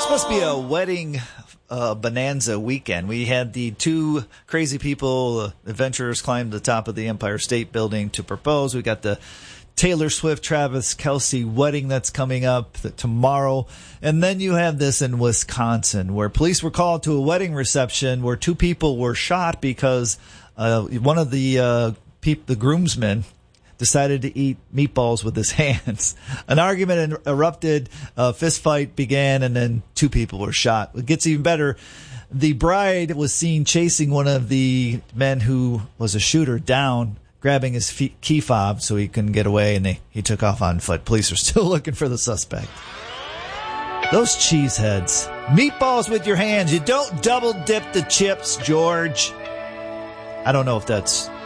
Must be a wedding bonanza weekend. We had the two crazy people, adventurers, climb the top of the Empire State Building to propose. We got the Taylor Swift, Travis Kelce wedding that's coming up tomorrow. And then you have this in Wisconsin where police were called to a wedding reception where two people were shot because one of the groomsmen decided to eat meatballs with his hands. An argument erupted, a fist fight began, and then two people were shot. It gets even better. The bride was seen chasing one of the men who was a shooter down, grabbing his key fob so he couldn't get away, and he took off on foot. Police are still looking for the suspect. Those cheeseheads. Meatballs with your hands. You don't double dip the chips, George. I don't know if that's